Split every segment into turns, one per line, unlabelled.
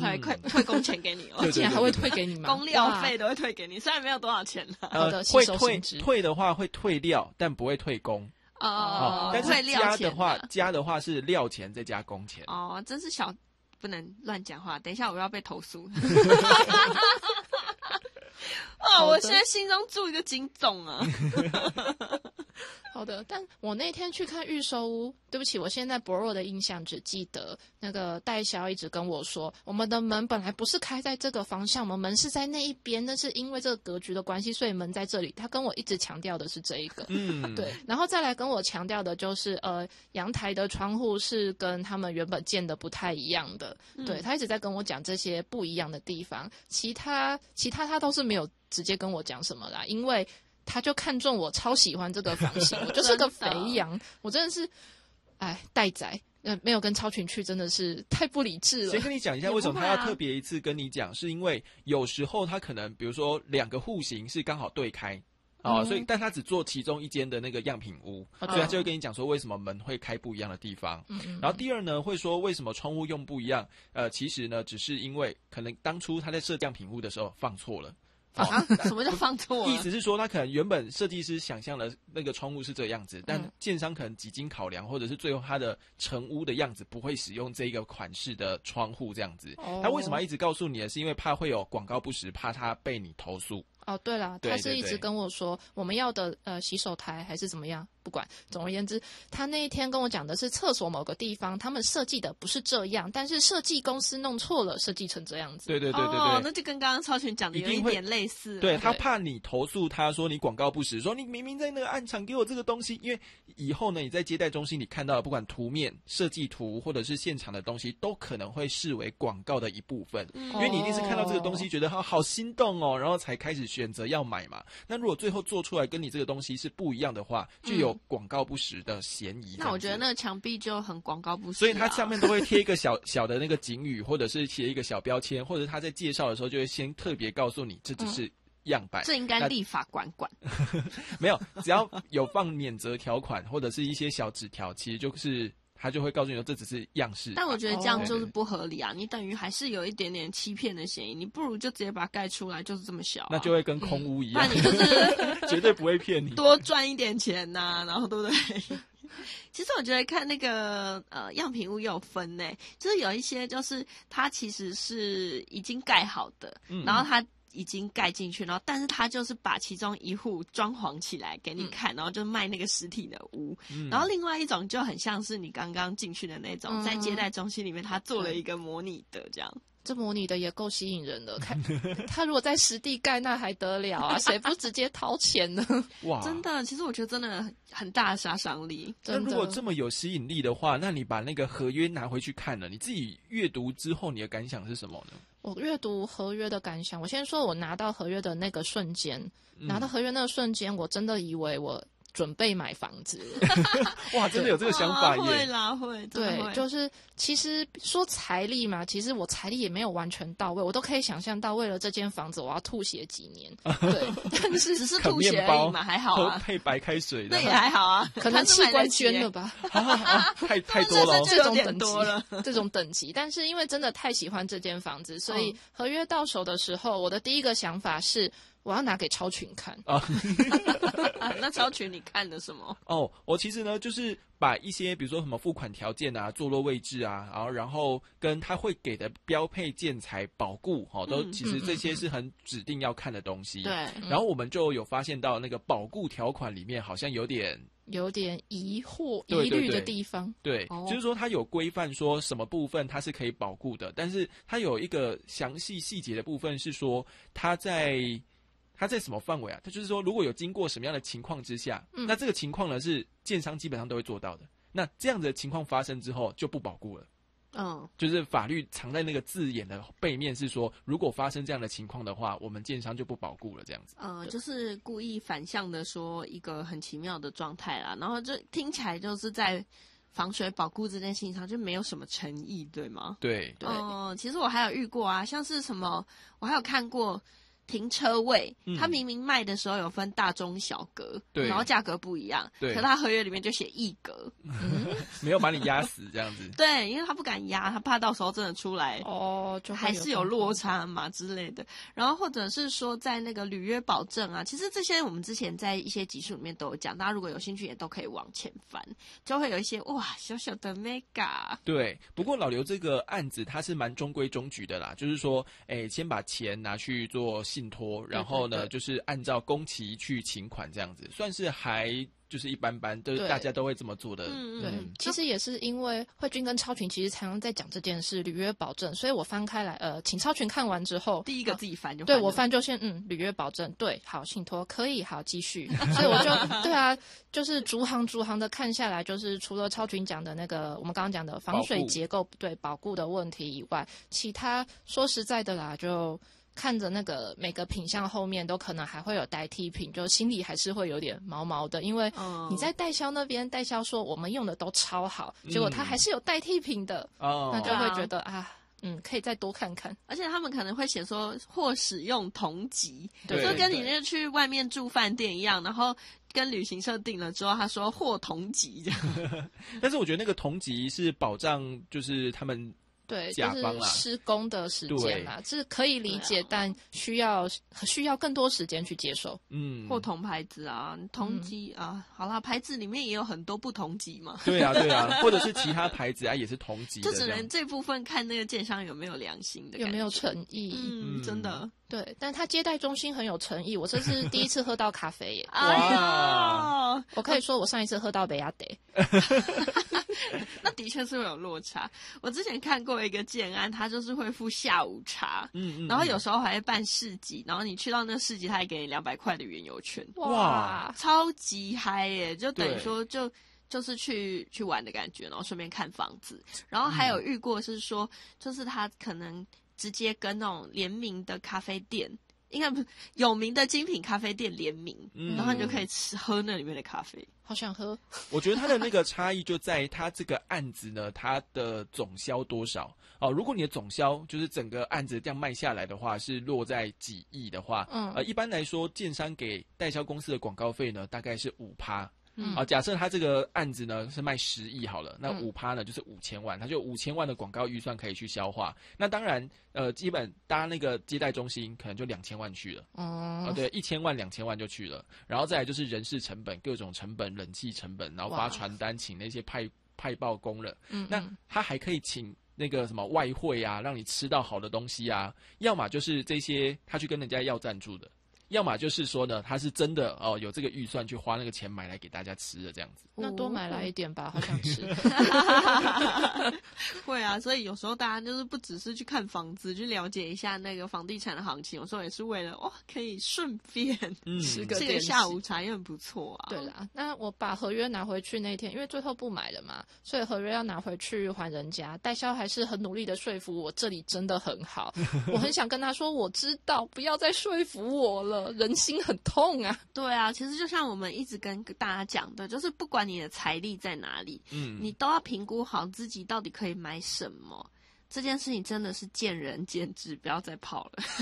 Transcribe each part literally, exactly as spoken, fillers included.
还会退退工钱给你哦，
而且还会退给你吗？
工料费都会退给你，虽然没有多少钱啦。
呃，会退退的话会退料，但不会退工。
哦、呃，
但是加的话，加的话是料钱再加工钱。
哦，真是小，不能乱讲话，等一下我要被投诉。哦，我现在心中住一个警总啊。
好的，但我那天去看预售屋，对不起，我现在薄弱的印象只记得那个代销一直跟我说，我们的门本来不是开在这个方向，我们门是在那一边，那是因为这个格局的关系，所以门在这里。他跟我一直强调的是这一个，嗯，对，然后再来跟我强调的就是，呃，阳台的窗户是跟他们原本建的不太一样的，嗯、对他一直在跟我讲这些不一样的地方，其他其他他都是没有直接跟我讲什么啦，因为他就看中我超喜欢这个房型，我就是个肥羊，我真的是，哎，待宰，呃，没有跟超群去真的是太不理智了。
先跟你讲一下为什么他要特别一次跟你讲，是因为有时候他可能比如说两个户型是刚好对开。哦，所以但他只做其中一间的那个样品屋，哦、所以他就会跟你讲说为什么门会开不一样的地方。嗯嗯然后第二呢，会说为什么窗户用不一样？呃，其实呢，只是因为可能当初他在设样品屋的时候放错了。
啊？什么叫放错了？
意思是说，他可能原本设计师想象的那个窗户是这样子，但建商可能几经考量，或者是最后他的成屋的样子不会使用这一个款式的窗户这样子。哦、他为什么要一直告诉你呢？是因为怕会有广告不实，怕他被你投诉。
哦，对了，他是一直跟我说我们要的呃洗手台还是怎么样，不管。总而言之，他那一天跟我讲的是厕所某个地方，他们设计的不是这样，但是设计公司弄错了，设计成这样子。
对对对对对，
哦，那就跟刚刚超群讲的有一点类似。
对，他怕你投诉他说你广告不实，说你明明在那个暗场给我这个东西，因为以后呢你在接待中心你看到的不管图面、设计图或者是现场的东西，都可能会视为广告的一部分，嗯、因为你一定是看到这个东西觉得好好心动哦，然后才开始选择要买嘛。那如果最后做出来跟你这个东西是不一样的话，就有广告不实的嫌疑。
那我觉得那个墙壁就很广告不实、啊，
所以它上面都会贴一个小小的那个警语，或者是贴一个小标签，或者他在介绍的时候就会先特别告诉你这只是样板。嗯、
这应该立法管管。
没有，只要有放免责条款或者是一些小纸条，其实就是他就会告诉你说这只是样式。
但我觉得这样就是不合理啊！你等于还是有一点点欺骗的嫌疑，你不如就直接把它盖出来，就是这么小、啊，
那就会跟空屋一样，
那、嗯、你就是
绝对不会骗你，
多赚一点钱呐、啊，然后对不对？其实我觉得看那个呃样品屋也有分呢，就是有一些就是它其实是已经盖好的，嗯、然后它已经盖进去，然后但是他就是把其中一户装潢起来给你看，嗯、然后就卖那个实体的屋。嗯、然后另外一种就很像是你刚刚进去的那种，嗯、在接待中心里面他做了一个模拟的这样。
这模拟的也够吸引人的，看他如果在实地盖那还得了啊？谁不直接掏钱呢？
哇，真的，其实我觉得真的很大的杀伤力。
那如果这么有吸引力的话，那你把那个合约拿回去看了，你自己阅读之后，你的感想是什么呢？
我阅读合约的感想，我先说我拿到合约的那个瞬间，嗯、拿到合约那个瞬间，我真的以为我准备买房子。
哇，真的有这个想法耶！
会啦，会，
对，就是其实说财力嘛，其实我财力也没有完全到位，我都可以想象到，为了这间房子我要吐血几年。对，但是
只是吐血而已嘛，还好啊，
配白开水的，
那也还好啊，
可能器官捐了吧，
啊啊、太太多了，
这种等级，这种等级。但是因为真的太喜欢这间房子，所以合约到手的时候，我的第一个想法是，我要拿给超群看。
啊
那超群你看的什么？
哦，我其实呢就是把一些比如说什么付款条件啊、坐落位置啊，然后然后跟他会给的标配建材保固，哦，都其实这些是很指定要看的东西。
对、
嗯。然后我们就有发现到那个保固条款里面好像有点
有点疑惑、疑虑的地方。
对，对对 oh. 就是说它有规范说什么部分它是可以保固的，但是它有一个详细细节的部分是说它在。它在什么范围啊？它就是说，如果有经过什么样的情况之下，嗯、那这个情况呢是建商基本上都会做到的。那这样的情况发生之后就不保固了。嗯，就是法律藏在那个字眼的背面是说，如果发生这样的情况的话，我们建商就不保固了，这样子。
呃，就是故意反向的说一个很奇妙的状态啦，然后就听起来就是在防水保固这件事情上就没有什么诚意，对吗？
对对。
哦、呃，其实我还有遇过啊，像是什么，我还有看过。 停车位，
嗯
它明明卖的时候有分大中小格，
对
然后价格不一样，
对
可它合约里面就写一格，
没有把你压死这样子。
对，因为他不敢压，他怕到时候真的出来。
哦，就会
还是有
状况
落差嘛之类的，然后或者是说在那个履约保证啊，其实这些我们之前在一些集数里面都有讲，大家如果有兴趣也都可以往前翻，就会有一些哇小小的 mega。
对，不过老刘这个案子它是蛮中规中矩的啦，就是说，哎，先把钱拿去做信托，然后呢，
对对对
就是按照工期去请款这样子，算是还就是一般般，都是
对
大家都会这么做的。
嗯
对
嗯，
其实也是因为慧君跟超群其实常常在讲这件事，履约保证，所以我翻开来，呃，请超群看完之后，
第一个自己翻就
对
了
我翻就先嗯履约保证，对，好信托可以，好继续，所以我就对啊，就是逐行逐行的看下来，就是除了超群讲的那个我们刚刚讲的防水结构对保固的问题以外，其他说实在的啦，就。看着那个每个品项后面都可能还会有代替品，就心里还是会有点毛毛的，因为你在代销那边，代销说我们用的都超好，
嗯
结果他还是有代替品的，
哦，
那就会觉得啊，嗯，可以再多看看。
而且他们可能会写说或使用同级，
对
就跟你那个去外面住饭店一样，然后跟旅行社订了之后，他说或同级这样。
但是我觉得那个同级是保障，就是他们。
对，就
甲方啦
是施工的时间啦，这可以理解，
对啊
但需要需要更多时间去接受。
嗯，
或同牌子啊，同级、嗯、啊，好啦，牌子里面也有很多不同级嘛。
对啊，对啊，或者是其他牌子啊，也是同级的
就
这样，
只能这部分看那个建商有没有良心的感觉，
有没有诚意？
嗯，
嗯
真的。
对，但他接待中心很有诚意，我这是第一次喝到咖啡耶。
哎呀，
我可以说我上一次喝到北亚得。
那的确是会有落差。我之前看过一个建案，他就是会付下午茶，
嗯嗯，
然后有时候还会办市集，然后你去到那市集，他还给你两百块的原油券，
哇
超级嗨耶！就等于
对
说就。就是去去玩的感觉，然后顺便看房子，然后还有遇过是说，嗯、就是他可能直接跟那种联名的咖啡店，应该不是有名的精品咖啡店联名，
嗯
然后你就可以吃喝那里面的咖啡。
好想喝。
我觉得它的那个差异就在它这个案子呢，它的总销多少哦？如果你的总销就是整个案子这样卖下来的话，是落在几亿的话，
嗯
呃，一般来说，建商给代销公司的广告费呢，大概是五趴。
嗯
啊，假设他这个案子呢是卖十亿好了，那
嗯
五趴呢就是五千万，他就五千万的广告预算可以去消化。那当然，呃，基本搭那个接待中心可能就两千万去了，
哦、
啊，对，一千万两千万就去了。然后再来就是人事成本、各种成本、冷气成本，然后发
哇
传单，请那些派派报工人。
嗯，
那
嗯
他还可以请那个什么外汇啊，让你吃到好的东西啊。要么就是这些他去跟人家要赞助的。要么就是说呢，他是真的哦，有这个预算去花那个钱买来给大家吃的这样子。
那多买来一点吧，好想吃。
会啊，所以有时候大家就是不只是去看房子，去了解一下那个房地产的行情，有时候也是为了哇，可以顺便
嗯，
吃个
这个下午茶也很不错啊。
对啦，那我把合约拿回去那天，因为最后不买了嘛，所以合约要拿回去还人家。代销还是很努力的说服我，这里真的很好。我很想跟他说，我知道，不要再说服我了，人心很痛啊。
对啊，其实就像我们一直跟大家讲的，就是不管你的财力在哪里，
嗯，
你都要评估好自己到底可以买什么。这件事情真的是见仁见智，不要再跑了。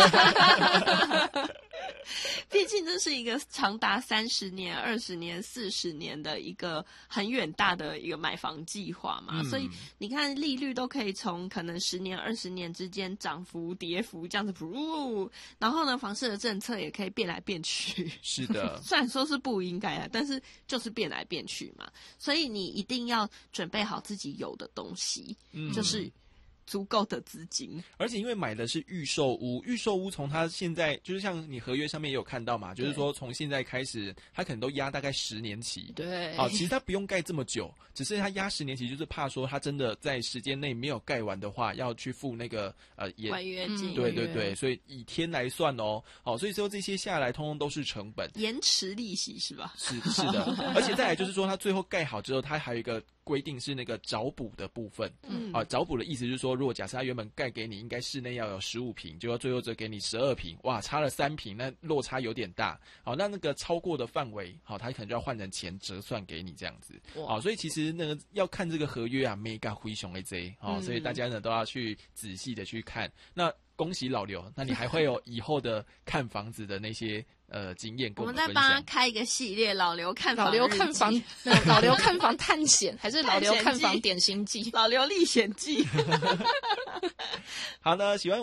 毕竟这是一个长达三十年、二十年、四十年的一个很远大的一个买房计划嘛，
嗯
所以你看利率都可以从可能十年、二十年之间涨幅、跌幅这样子，噗，然后呢，房市的政策也可以变来变去。
是的，
虽然说是不应该啊，但是就是变来变去嘛，所以你一定要准备好自己有的东西，
嗯，
就是足够的资金。
而且因为买的是预售屋，预售屋从它现在就是像你合约上面也有看到嘛，就是说从现在开始，它可能都压大概十年期。
对，
好，其实它不用盖这么久，只是它压十年期，就是怕说它真的在时间内没有盖完的话，要去付那个呃也
违约金，
嗯
对对对，所以以天来算哦，好，所以说这些下来通通都是成本，
延迟利息是吧？
是是的，而且再来就是说它最后盖好之后，它还有一个规定是那个找补的部分。
嗯，
啊，找补的意思就是说，如果假设他原本盖给你应该室内要有十五平，结果最后只给你十二平，哇，差了三平，那落差有点大。好，那那个超过的范围，好，他可能就要换成钱折算给你这样子。好，所以其实那个要看这个合约啊，mega 灰熊 A J，好，所以大家呢都要去仔细的去看。那恭喜老刘，那你还会有以后的看房子的那些呃经验跟
我
我们分
们再帮他
享。
开一个系列，老刘看房
老刘看房
日记，
老刘看房探险，还是老刘看房
探险记
点心记？
老刘历险记。
好的，喜欢